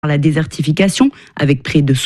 La désertification, avec près de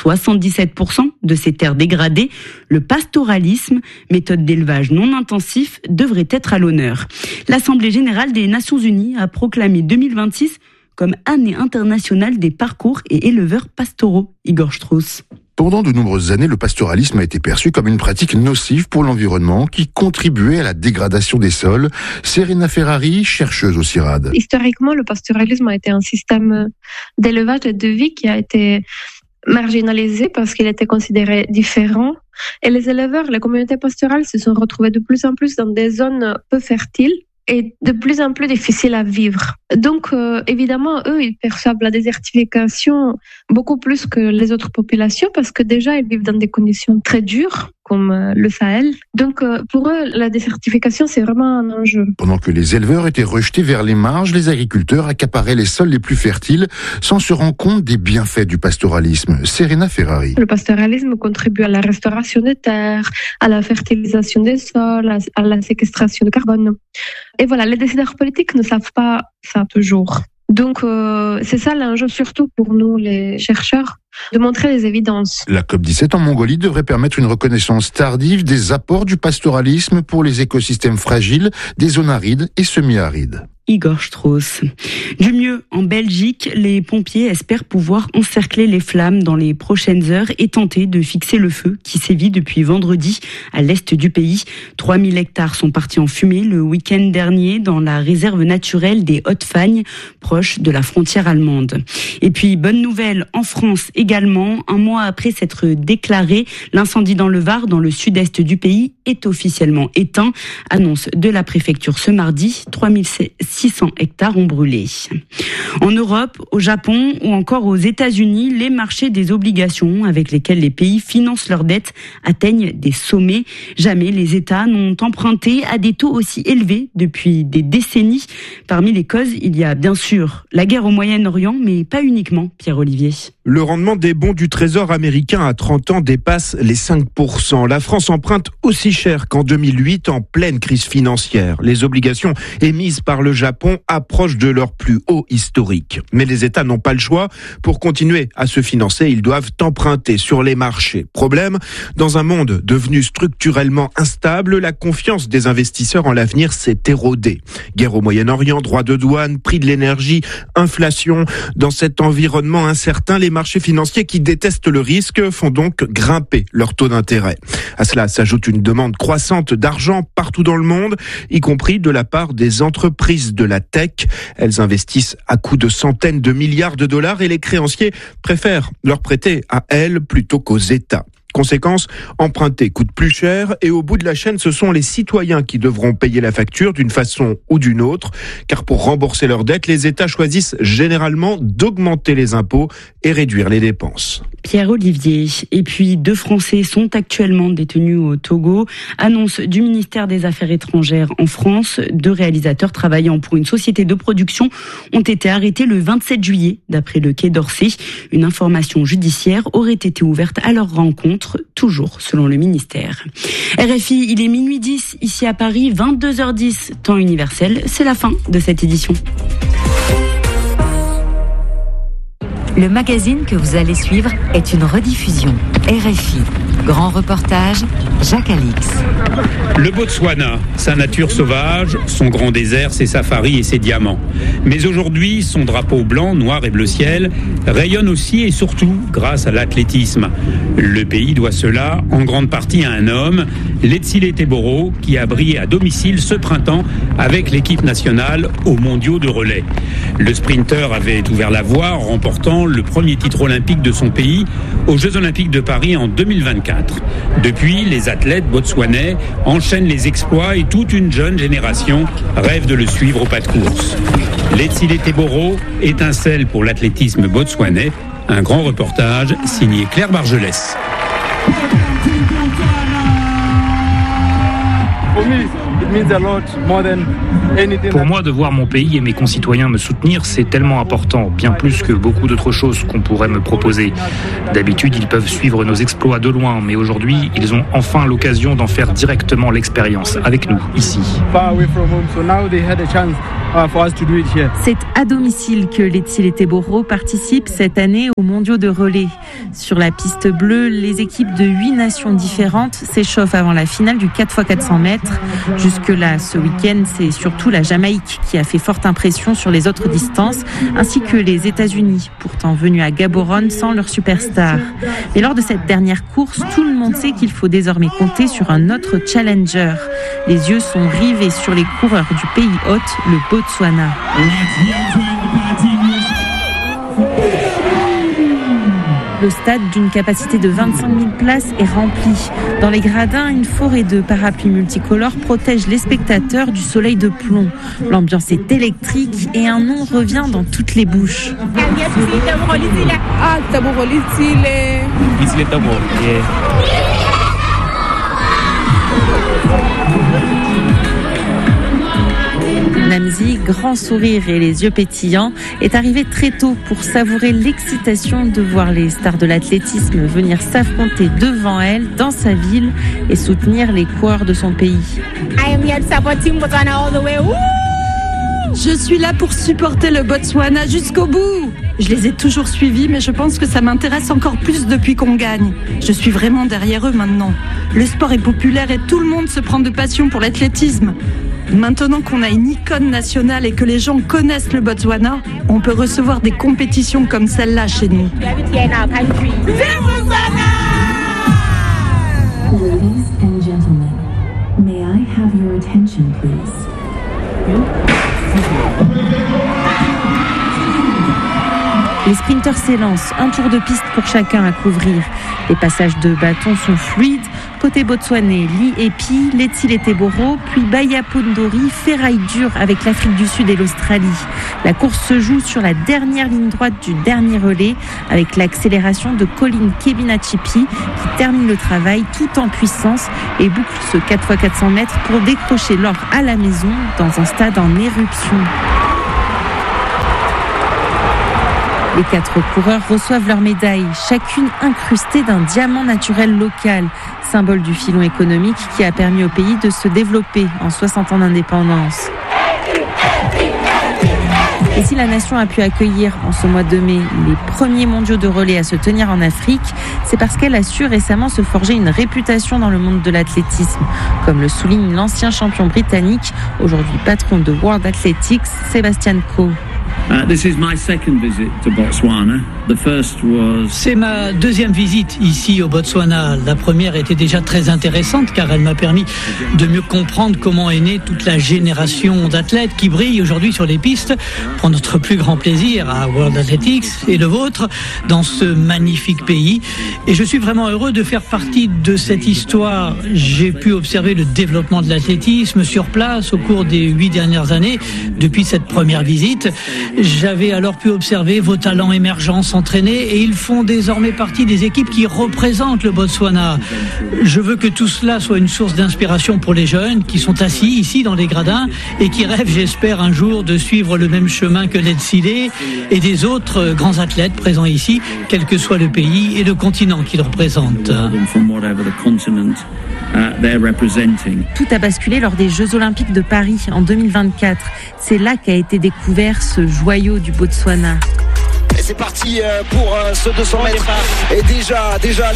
77% de ces terres dégradées, le pastoralisme, méthode d'élevage non intensif, devrait être à l'honneur. L'Assemblée générale des Nations unies a proclamé 2026 comme année internationale des parcours et éleveurs pastoraux. Igor Strauss. Pendant de nombreuses années, le pastoralisme a été perçu comme une pratique nocive pour l'environnement qui contribuait à la dégradation des sols. Serena Ferrari, chercheuse au CIRAD. Historiquement, le pastoralisme a été un système d'élevage et de vie qui a été marginalisé parce qu'il était considéré différent. Et les éleveurs, les communautés pastorales se sont retrouvées de plus en plus dans des zones peu fertiles et de plus en plus difficile à vivre. Donc, évidemment, eux, ils perçoivent la désertification beaucoup plus que les autres populations parce que déjà, ils vivent dans des conditions très dures, comme le Sahel. Donc, pour eux, la désertification, c'est vraiment un enjeu. Pendant que les éleveurs étaient rejetés vers les marges, les agriculteurs accaparaient les sols les plus fertiles sans se rendre compte des bienfaits du pastoralisme. Serena Ferrari. Le pastoralisme contribue à la restauration des terres, à la fertilisation des sols, à la séquestration de carbone. Et voilà, les décideurs politiques ne savent pas ça toujours. Donc, c'est ça l'enjeu surtout pour nous, les chercheurs, de montrer les évidences. La COP17 en Mongolie devrait permettre une reconnaissance tardive des apports du pastoralisme pour les écosystèmes fragiles des zones arides et semi-arides. Igor Strauss. Du mieux, en Belgique, les pompiers espèrent pouvoir encercler les flammes dans les prochaines heures et tenter de fixer le feu qui sévit depuis vendredi à l'est du pays. 3000 hectares sont partis en fumée le week-end dernier dans la réserve naturelle des Hautes-Fagnes, proche de la frontière allemande. Et puis, bonne nouvelle, en France également, un mois après s'être déclaré, l'incendie dans le Var, dans le sud-est du pays, est officiellement éteint. Annonce de la préfecture ce mardi, 3600 hectares ont brûlé. En Europe, au Japon ou encore aux États-Unis, les marchés des obligations avec lesquels les pays financent leurs dettes atteignent des sommets. Jamais les États n'ont emprunté à des taux aussi élevés depuis des décennies. Parmi les causes, il y a bien sûr la guerre au Moyen-Orient, mais pas uniquement, Pierre-Olivier. Le rendement des bons du Trésor américain à 30 ans dépasse les 5%. La France emprunte aussi cher qu'en 2008 en pleine crise financière. Les obligations émises par le Japon approchent de leur plus haut historique. Mais les États n'ont pas le choix. Pour continuer à se financer, ils doivent emprunter sur les marchés. Problème, dans un monde devenu structurellement instable, la confiance des investisseurs en l'avenir s'est érodée. Guerre au Moyen-Orient, droits de douane, prix de l'énergie, inflation. Dans cet environnement incertain, les marchés financiers qui détestent le risque font donc grimper leur taux d'intérêt. À cela s'ajoute une demande croissante d'argent partout dans le monde, y compris de la part des entreprises de la tech. Elles investissent à coups de centaines de milliards de dollars et les créanciers préfèrent leur prêter à elles plutôt qu'aux États. Conséquence, emprunter coûte plus cher et au bout de la chaîne, ce sont les citoyens qui devront payer la facture d'une façon ou d'une autre. Car pour rembourser leurs dettes, les États choisissent généralement d'augmenter les impôts et réduire les dépenses. Pierre-Olivier. Et puis, 2 Français sont actuellement détenus au Togo. Annonce du ministère des Affaires étrangères en France. 2 réalisateurs travaillant pour une société de production ont été arrêtés le 27 juillet, d'après le Quai d'Orsay. Une information judiciaire aurait été ouverte à leur rencontre, toujours selon le ministère. RFI, il est minuit 10, ici à Paris, 22h10, temps universel. C'est la fin de cette édition. Le magazine que vous allez suivre est une rediffusion. RFI. Grand reportage, Jacques Alix. Le Botswana, sa nature sauvage, son grand désert, ses safaris et ses diamants. Mais aujourd'hui, son drapeau blanc, noir et bleu ciel rayonne aussi et surtout grâce à l'athlétisme. Le pays doit cela en grande partie à un homme, Letsile Teboro, qui a brillé à domicile ce printemps avec l'équipe nationale aux mondiaux de relais. Le sprinter avait ouvert la voie en remportant le premier titre olympique de son pays aux Jeux Olympiques de Paris en 2024. Depuis, les athlètes botswanais enchaînent les exploits et toute une jeune génération rêve de le suivre au pas de course. Letsile Teboro, étincelle pour l'athlétisme botswanais. Un grand reportage signé Claire Bargelès. Pour moi, de voir mon pays et mes concitoyens me soutenir, c'est tellement important, bien plus que beaucoup d'autres choses qu'on pourrait me proposer. D'habitude, ils peuvent suivre nos exploits de loin, mais aujourd'hui, ils ont enfin l'occasion d'en faire directement l'expérience avec nous, ici. C'est à domicile que Letsile Teboro participe cette année aux mondiaux de relais. Sur la piste bleue, les équipes de 8 nations différentes s'échauffent avant la finale du 4x400 mètres. Jusque-là, ce week-end, c'est surtout la Jamaïque qui a fait forte impression sur les autres distances, ainsi que les États-Unis, pourtant venus à Gaborone sans leur superstar. Mais lors de cette dernière course, tout le monde sait qu'il faut désormais compter sur un autre challenger. Les yeux sont rivés sur les coureurs du pays hôte, le Botswana. Le stade, d'une capacité de 25 000 places, est rempli. Dans les gradins, une forêt de parapluies multicolores protège les spectateurs du soleil de plomb. L'ambiance est électrique et un nom revient dans toutes les bouches. Namzi, grand sourire et les yeux pétillants, est arrivé très tôt pour savourer l'excitation de voir les stars de l'athlétisme venir s'affronter devant elle, dans sa ville, et soutenir les coureurs de son pays. Je suis là pour supporter le Botswana jusqu'au bout. Je les ai toujours suivis, mais je pense que ça m'intéresse encore plus depuis qu'on gagne. Je suis vraiment derrière eux maintenant. Le sport est populaire et tout le monde se prend de passion pour l'athlétisme. Maintenant qu'on a une icône nationale et que les gens connaissent le Botswana, on peut recevoir des compétitions comme celle-là chez nous. Ladies and gentlemen, may I have your attention, please? Les sprinteurs s'élancent, un tour de piste pour chacun à couvrir. Les passages de bâton sont fluides. Côté botswanais, Li Epi, Letsile Teboro, puis Baya Pondori ferraille dur avec l'Afrique du Sud et l'Australie. La course se joue sur la dernière ligne droite du dernier relais avec l'accélération de Colin Kebinachipi qui termine le travail tout en puissance et boucle ce 4x400 mètres pour décrocher l'or à la maison dans un stade en éruption. Les 4 coureurs reçoivent leur médaille, chacune incrustée d'un diamant naturel local, symbole du filon économique qui a permis au pays de se développer en 60 ans d'indépendance. Et si la nation a pu accueillir en ce mois de mai les premiers mondiaux de relais à se tenir en Afrique, c'est parce qu'elle a su récemment se forger une réputation dans le monde de l'athlétisme, comme le souligne l'ancien champion britannique, aujourd'hui patron de World Athletics, Sebastian Coe. C'est ma deuxième visite ici au Botswana. La première était déjà très intéressante car elle m'a permis de mieux comprendre comment est née toute la génération d'athlètes qui brillent aujourd'hui sur les pistes pour notre plus grand plaisir à World Athletics et le vôtre dans ce magnifique pays. Et je suis vraiment heureux de faire partie de cette histoire. J'ai pu observer le développement de l'athlétisme sur place au cours des 8 dernières années depuis cette première visite. J'avais alors pu observer vos talents émergents s'entraîner et ils font désormais partie des équipes qui représentent le Botswana. Je veux que tout cela soit une source d'inspiration pour les jeunes qui sont assis ici dans les gradins et qui rêvent, j'espère, un jour de suivre le même chemin que Letsile et des autres grands athlètes présents ici, quel que soit le pays et le continent qu'ils représentent. Tout a basculé lors des Jeux Olympiques de Paris en 2024. C'est là qu'a été découvert ce joyau du Botswana. Et c'est parti pour ce 200 mètres. Et déjà